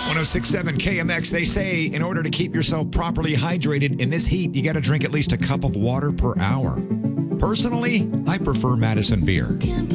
1067 KMX, they say in order to keep yourself properly hydrated in this heat, you got to drink at least a cup of water per hour. Personally, I prefer Madison beer.